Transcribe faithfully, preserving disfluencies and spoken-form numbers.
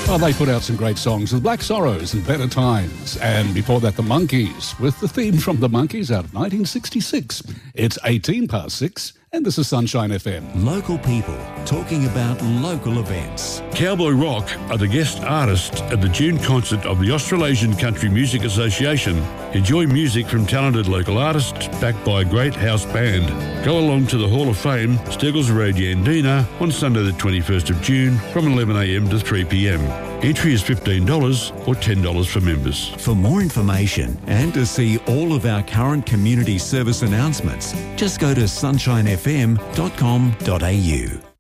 Well, they put out some great songs, The Black Sorrows and Better Times. And before that, The Monkees, with the theme from The Monkees out of nineteen sixty-six. It's eighteen past six, and this is Sunshine F M. Local people talking about local events. Cowboy Rock are the guest artists at the June concert of the Australasian Country Music Association. Enjoy music from talented local artists backed by a great house band. Go along to the Hall of Fame, Steggles Road, Yandina, on Sunday the twenty-first of June from eleven a m to three p m. Entry is fifteen dollars or ten dollars for members. For more information and to see all of our current community service announcements, just go to sunshine f m dot com dot a u.